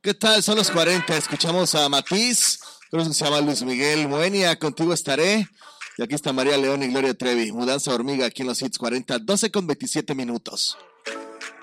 ¿Qué tal? Son los 40. Escuchamos a Matiz, creo que se llama Luis Miguel Moenia, Contigo Estaré. Y aquí está María León y Gloria Trevi. Mudanza Hormiga aquí en los Hits 40, 12 con 27 minutos.